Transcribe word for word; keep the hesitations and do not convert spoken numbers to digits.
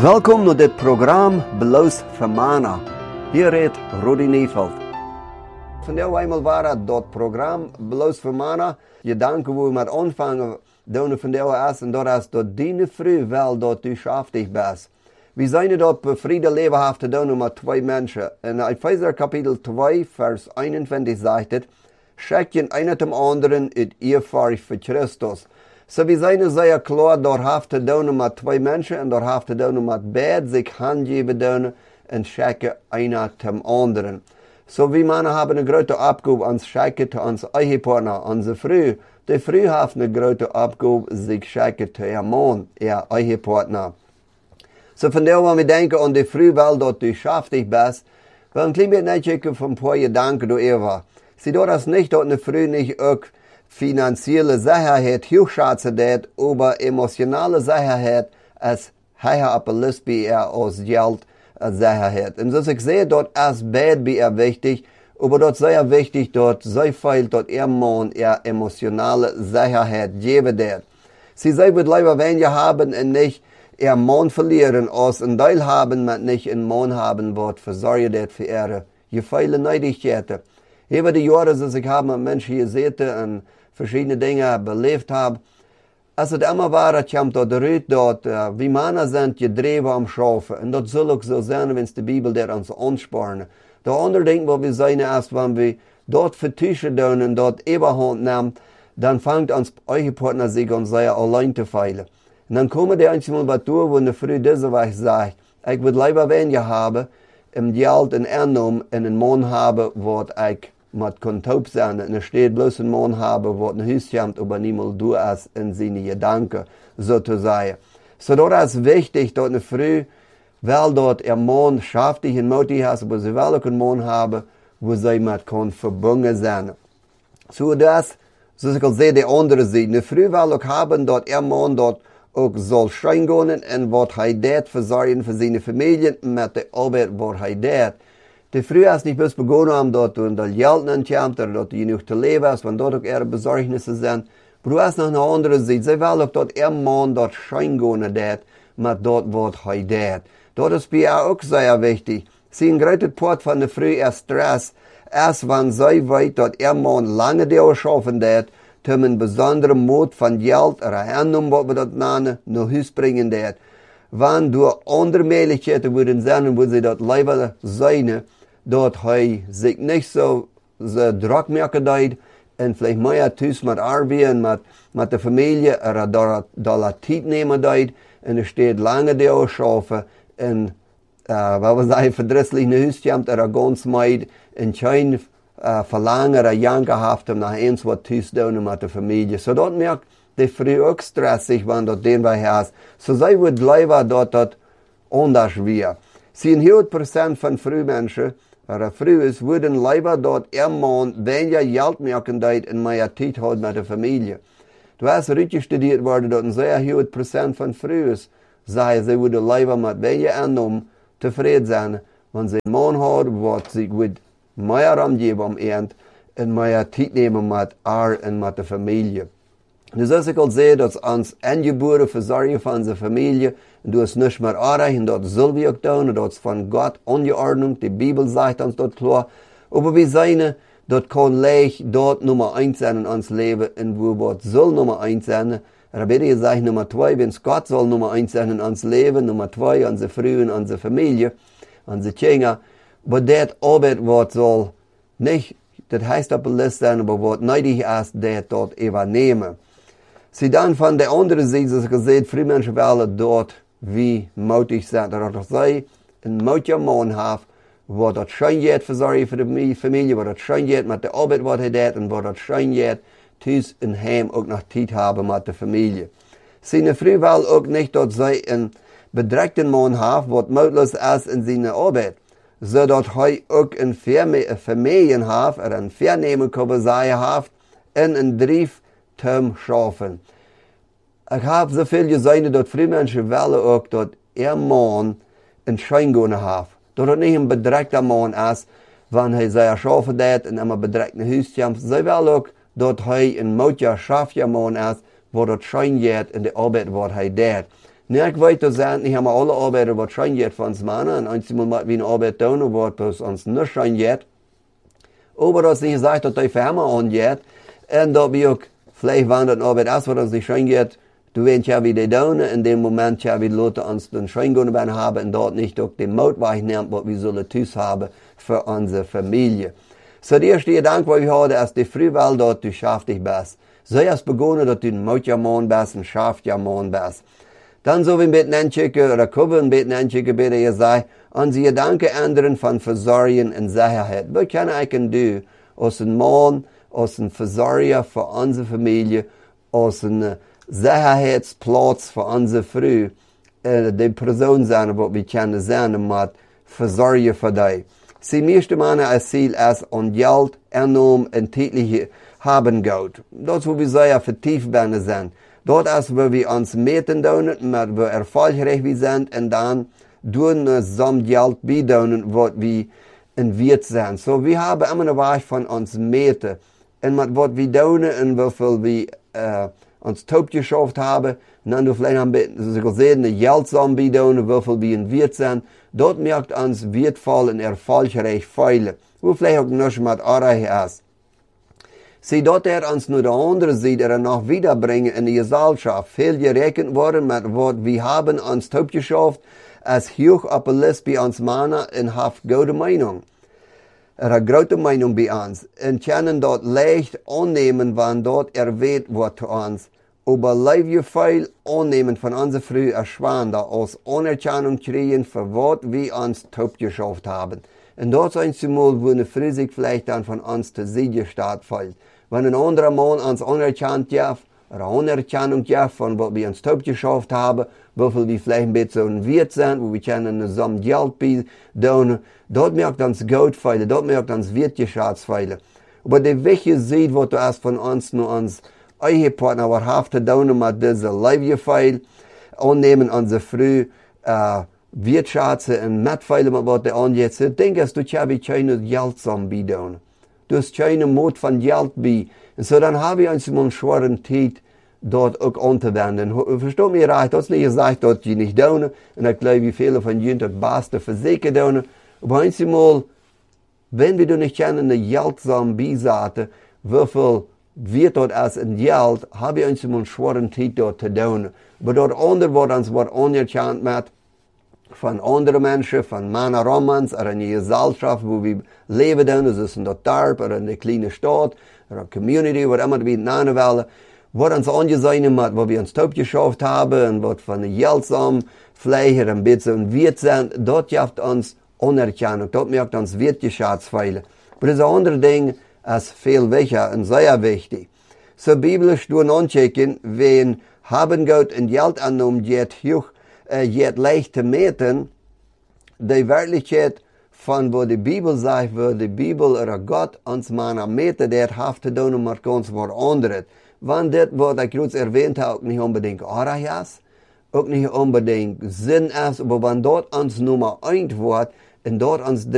Welkom naar dit programma Bloos Vermana. Hier redt Rudy Neefeld. Vandaag eenmaal waren dat programma Bloos Vermana. Je danken we met ontvangen doen vandaag is en dat is dat diene vrij wel dat u schaftig bent. We zijn dat bevriende leven heeft te doen met twee mensen. En uit Efeziërs kapitel twee vers eenentwintig zegt het, schek je een dem anderen het eervarig voor Christus. So we zijn zeer klaar dat heeft te doen met twee mensen en dat heeft te doen met beide zich handgeven doen en schekken een dem anderen. So we mannen hebben een grote opgave ons schekken te onze eigen partner, onze vrouw. De vrouw heeft een grote opgave zich schekken te haar man, haar eigen partner. So vandaar wanneer we denken aan de vrouw wel dat u schaftig bent, wel een klein beetje netjes van paar gedanken door Eva. Zie dat is niet dat een vrouw niet ook financiële zekerheid heel schätze deed, aber emotionale zekerheid als hij op een list bij er als geld zekerheid. En dus ik zei dat is beide bij er wichtig, aber dat is zeer wichtig dat zij veel dat er man er emotionale zekerheid geven deed. Sie zij wird lieber weniger hebben en niet er man verlieren, als een deel hebben met niet een man hebben wat verzorgen deed voor er je vele neidigheden. Over de jaren dat ik heb met mensen gezeten en verschillende dingen beleefd heb, als het immer waar, het komt tot eruit dat uh, we mannen zijn gedreven om schaffen. En dat zal ook zo zijn, wens de Bijbel dat ons aansporen. De andere ding wat we zijn is, wanneer we dat vertuschen doen en dat overhand nemen, dan vangt ons eigen partner zich aan zeer alleen te veilen. En dan komen die eindelijk wat toe, waar de vrouw deze weg zegt, ik wil liever weniger hebben, om geld en aannemen en een man hebben wat ik met kontoop zijn. En er staat bloos een man hebben wat een huis komt, maar niemand doet is in zijn gedanken, zo te zeggen. So dat is wichtig dat een vrouw wel dat er man schaftig en moedig is, maar ze wel ook een man hebben waar zij met kan verbonden zijn. So dat, zoals ik al zei, de andere zijde. Een vrouw wil ook hebben dat er man dat ook zal schijnen en wat hij deed verzorgen voor zijn familie met de arbeid wat hij deed. De vrouw is niet best begonnen omdat er dat geld niet komt, of dat er genoeg te leven is, want dat ook er bezorgnissen zijn. Maar er is nog een andere zijde. Zij wil ook dat er man dat schijnen deed met dat wat hij deed. Dat is bij haar ook zeer wichtig. Zie, een grote part van de vrouw is stress, is wanneer zij weet dat er man lange deel schaffen deed, om een bijzondere moed van geld, er aannemen wat we dat namen, naar huis brengen deed. Wanneer door andere mogelijkheden worden zijn, waar ze dat liever zijn, dat hij zich niet zo, zo druk maken deed, en vielleicht meer thuis met arbeiden, met, met de familie, er daar daar tijd nemen deed, en er staat lange deel schaffen, en uh, wat we zeggen, verdrietig naar huis komt, er ganz meid, en geen uh, verlangen, er janken heeft om nog eens wat thuis te doen met de familie. So dat merkt de vrouw ook stressig, wanneer dat den wij is. So zij wordt liever dat dat anders weer. Zie, een heel procent van vrouwmensen, waar vrouw is, worden liever dat er man weniger geld maken deed en meer tijd houdt met de familie. Er is eruit gestudeerd worden dat een zeer heel procent van vrouwen zeggen, ze worden liever met weniger aannemen tevreden zijn, want ze een man houden wat zich wordt meer omgeven om eind en meer tijd nemen met haar en met de familie. Dus als ik al zei, dat is ons ingeboren verzorgen van onze familie, en dat is niet meer aardig, en dat zullen we ook doen, en dat is van God ongeordend, de Bijbel zegt ons dat klaar. Maar we zijn, dat kan leicht dat nummer één zijn in ons leven, en we wat zal nummer één zijn. Er heb je gezegd, nummer twee, wens God zal nummer één zijn in ons leven, nummer twee, onze vrouwen, onze familie, onze kinderen. Maar dat arbeid wat zal niet, dat heist op de list zijn, maar wat nodig is, dat dat even nemen. Zie dan van de andere zijde, zoals ik al zei, veel mensen willen dat we moedig zijn. Dat zij een moedige man heeft, wat dat schijn gaat verzorgen voor de familie, wat dat schijn gaat met de arbeid wat hij deed, en wat dat schijn gaat thuis in hem ook nog tijd hebben met de familie. Zie, een vrouw wil ook niet dat zij een bedreigde man heeft, wat moedeloos is in zijn arbeid, zodat hij ook een familie heeft, er een vernemen kan zijn heeft, en een drijf te schaffen. Ik heb zoveel gezien dat veel mensen willen ook dat er man een schijngone heeft. Dat het niet een bedreigde man is, wanneer hij zijn schaffen deed en een bedreigde huis komt. Zij willen ook dat hij een moedige schafje man is, waar dat schijn gaat in de arbeid wat hij deed. Nu, ik weet dat ze niet helemaal alle arbeiders wat schijn jet van ons mannen. En als iemand wat wie een arbeid doen, wat ons niet schijn jet. Maar dat is niet gezegd dat hij voor hem aanjet. En dat we ook vielleicht wanneer een arbeid is wat ons niet schijn jet. Du weet ja wie die doen. In dem moment ja wie laten ons den schijn gaan hebben. En dat niet ook de moed wegneemt wat we zullen thuis hebben voor onze familie. So, de eerste gedanke wat we hadden is de vrijwel dat du schaftig bist. Zij is begonnen dat du een moedje man bist, een schaftje man bist. Dan zullen we een beetje aankijken, of kunnen we een beetje aankijken bij de je zei, onze gedanken ändern van verzorgen en zekerheid. Wat kan ik doen als een man, als een verzorger voor onze familie, als een uh, zekerheidsplaats voor onze vrouw, uh, de persoon zijn wat we kunnen zijn, maar verzorgen voor die. Zie, meeste mannen als ziel is aan geld, enorm en tijdelijk hebben gehad. Dat is wat we zeer vertiefd binnen zijn. Dat is waar we ons meten doen, maar we erfolgreich zijn en dan doen we samen geld bij doen wat we in wert zijn. So, we hebben immer een weg van ons meten. En met wat we doen en hoeveel we uh, ons top geschaft hebben, en dan doen we vielleicht een beetje gezien geld samen bij doen, hoeveel we in wert zijn. Dat maakt ons wertvol en erfolgreich veilig. Hoe vielleicht ook nog met aardig is. Zie dat er ons nu de andere zijde er nog wiederbrengen in de gezelschap. Veel gerekend worden met wat we hebben ons opgeschaft als hoog op de lijst bij ons mannen en heeft goede meinung. Er een grote meinung bij ons. En kunnen dat leicht aannemen van dat er weet wordt te ons. Aber leef je veel aannemen van onze vrouw als schwander als anerkennung krijgen voor wat we ons opgeschaft hebben. En dat zijn ze mal, wo eine Frau sich vielleicht dann von uns zur Seite stattfällt. Wenn ein anderer Mann uns anerkannt gibt, oder Anerkennung gibt von was wir uns top geschafft haben, wofür wir vielleicht ein bisschen wert sind, wo wir können zusammen Geld bieten, dort merkt uns Geld feilen, dort merkt uns Wertgeschäftsfeilen. Aber der Weg sieht, was du hast von uns nur uns Ehepartner, was haben zu tun mit dieser Leibgefeil, annehmen unsere Frau, äh, Wirtschaften en metfeilen met wat de aangeeft. Ik denk dat du heb keine geld zusammen bij doen. Du hast keine moed van geld bij. En zo dan heb je eens een schwere tijd dat ook aan te wenden. Verstoot me recht, dat is niet gezegd dat je niet doen. En ik geloof je vele van jullie het beste voor zeker doen. Maar eens eenmaal, wenn we niet kennen de geld zusammen bijzetten, hoeveel wird dat als in geld, heb je eens een schwere tijd dat te doen. Maar dat ander wordt ons wordt anerkend met van andere mensen, van mannen romans, er in de gezelschap wo we leven doen, dus in dat dorp, er in de kleine stad, er in de community, wat immer we het nemen willen, wat ons aangezien met wat we ons top geschaft hebben en wat van de geldsam vleiger een beetje een wert zijn, dat geeft ons anerkenning, dat maakt ons wertgeschäftsfeilen. Maar dat is een ander ding, is veel wichtiger en zeer wichtig. So biblisch doen aankijken, wen hebben Gott en geld aanneemt, jet hoog, Uh, je het leicht te meten, de werkelijkheid van wat de Bijbel zegt, waar de Bijbel er God ons mannen meten, dat heeft te doen met ons voor anderen. Want dit wat ik reeds erwähnt heb, ook niet unbedingt aardig is, ook niet unbedingt zin is, maar wanneer dat ons nummer eind wordt, en dat ons